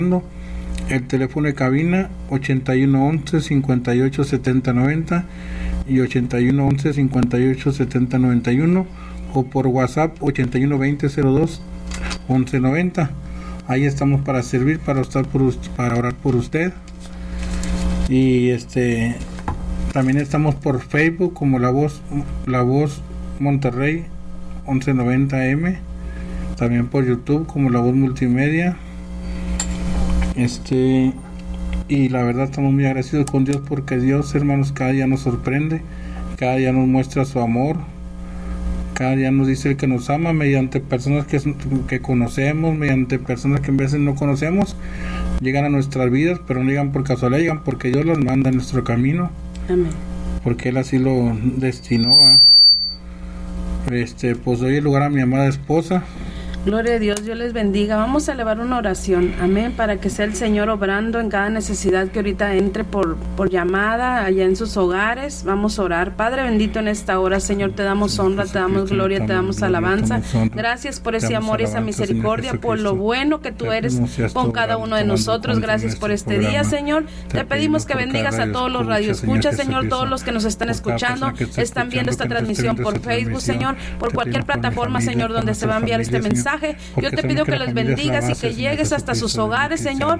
El teléfono de cabina 8111-587090 y 8111-587091 o por WhatsApp 8120-02-1190. Ahí estamos para servir, para orar por usted. Y también estamos por Facebook como La Voz Monterrey 1190M, también por YouTube como La Voz Multimedia. Y la verdad estamos muy agradecidos con Dios, porque Dios, hermanos, cada día nos sorprende, cada día nos muestra su amor, cada día nos dice que nos ama mediante personas que conocemos, mediante personas que en veces no conocemos, llegan a nuestras vidas, pero no llegan por casualidad, llegan porque Dios los manda en nuestro camino. Amén. Porque Él así lo destinó. Pues doy el lugar a mi amada esposa. Gloria a Dios, Dios les bendiga. Vamos a elevar una oración, amén, para que sea el Señor obrando en cada necesidad que ahorita entre por llamada allá en sus hogares. Vamos a orar. Padre bendito, en esta hora, Señor, te damos honra, te damos gloria, te damos alabanza. Gracias por ese amor y esa misericordia, por lo bueno que tú eres con cada uno de nosotros. Gracias por este día, Señor. Te pedimos que bendigas a todos los radioescuchas, Señor, todos los que nos están escuchando, están viendo esta transmisión por Facebook, Señor, por cualquier plataforma, Señor, donde se va a enviar este mensaje. Yo te pido que los bendigas y que llegues hasta sus hogares, Señor.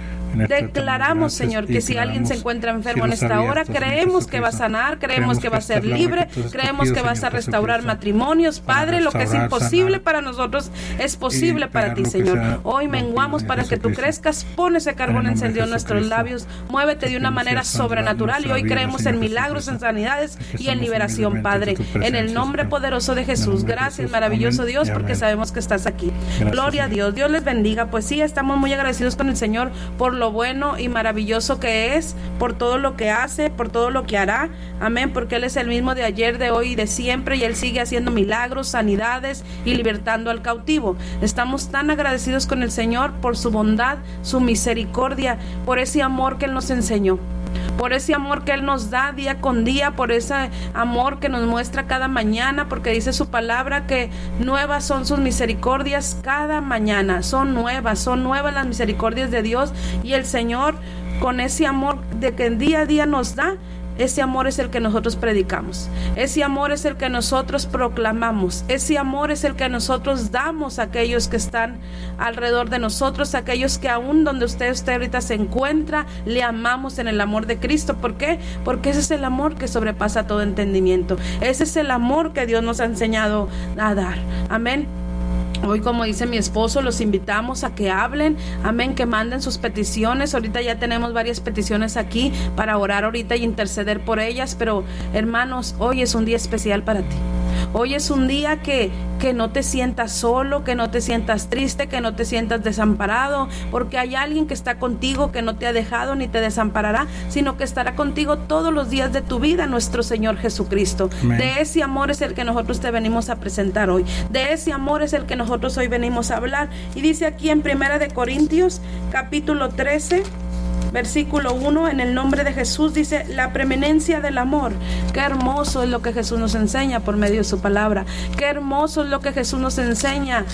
Declaramos, Señor, que si alguien se encuentra enfermo en esta hora, creemos que va a sanar, creemos que va a ser libre, creemos que vas a restaurar matrimonios. Padre, lo que es imposible para nosotros es posible para ti, Señor. Hoy menguamos para que tú crezcas. Pon ese carbón encendido en nuestros labios, muévete de una manera sobrenatural, y hoy creemos en milagros, en sanidades y en liberación, Padre, en el nombre poderoso de Jesús. Gracias, maravilloso Dios, porque sabemos que estás aquí. Gloria a Dios. Dios les bendiga. Pues sí, estamos muy agradecidos con el Señor por lo bueno y maravilloso que es, por todo lo que hace, por todo lo que hará. Amén, porque Él es el mismo de ayer, de hoy y de siempre, y Él sigue haciendo milagros, sanidades y libertando al cautivo. Estamos tan agradecidos con el Señor por su bondad, su misericordia, por ese amor que Él nos enseñó, por ese amor que Él nos da día con día, por ese amor que nos muestra cada mañana, porque dice su palabra que nuevas son sus misericordias cada mañana. Son nuevas las misericordias de Dios, y el Señor, con ese amor de que día a día nos da, ese amor es el que nosotros predicamos, ese amor es el que nosotros proclamamos, ese amor es el que nosotros damos a aquellos que están alrededor de nosotros, a aquellos que aún donde usted ahorita se encuentra, le amamos en el amor de Cristo. ¿Por qué? Porque ese es el amor que sobrepasa todo entendimiento. Ese es el amor que Dios nos ha enseñado a dar. Amén. Hoy, como dice mi esposo, los invitamos a que hablen, amén, que manden sus peticiones. Ahorita ya tenemos varias peticiones aquí para orar ahorita y interceder por ellas, pero hermanos, hoy es un día especial para ti. Hoy es un día que no te sientas solo, que no te sientas triste, que no te sientas desamparado, porque hay alguien que está contigo, que no te ha dejado ni te desamparará, sino que estará contigo todos los días de tu vida, nuestro Señor Jesucristo. Amén. De ese amor es el que nosotros te venimos a presentar hoy. De ese amor es el que nosotros hoy venimos a hablar. Y dice aquí en 1 Corintios, capítulo 13, versículo 1, en el nombre de Jesús, dice: la preeminencia del amor. Qué hermoso es lo que Jesús nos enseña por medio de su palabra. Qué hermoso es lo que Jesús nos enseña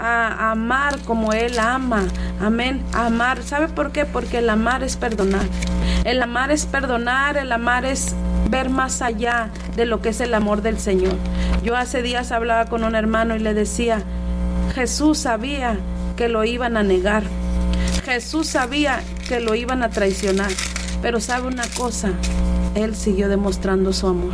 a amar como Él ama. Amén, a amar. ¿Sabe por qué? Porque el amar es perdonar. El amar es perdonar, el amar es ver más allá de lo que es el amor del Señor. Yo hace días hablaba con un hermano y le decía: Jesús sabía que lo iban a negar. Jesús sabía que lo iban a traicionar, pero sabe una cosa, Él siguió demostrando su amor.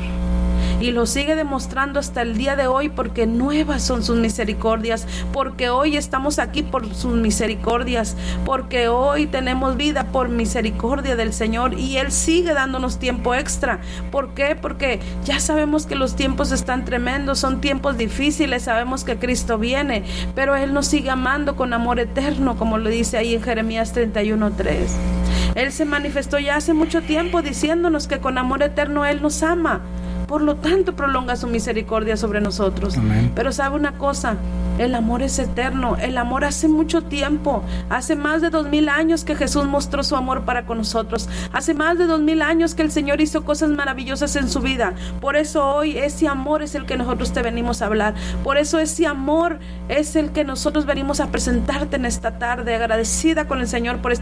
Y lo sigue demostrando hasta el día de hoy, porque nuevas son sus misericordias, porque hoy estamos aquí por sus misericordias, porque hoy tenemos vida por misericordia del Señor, y Él sigue dándonos tiempo extra. ¿Por qué? Porque ya sabemos que los tiempos están tremendos, son tiempos difíciles, sabemos que Cristo viene, pero Él nos sigue amando con amor eterno, como lo dice ahí en Jeremías 31:3. Él se manifestó ya hace mucho tiempo diciéndonos que con amor eterno Él nos ama. Por lo tanto, prolonga su misericordia sobre nosotros. Amén. Pero sabe una cosa, El amor es eterno, el amor hace mucho tiempo, hace más de 2000 años que Jesús mostró su amor para con nosotros, hace más de 2000 años que el Señor hizo cosas maravillosas en su vida. Por eso hoy ese amor es el que nosotros te venimos a hablar, por eso ese amor es el que nosotros venimos a presentarte en esta tarde, agradecida con el Señor por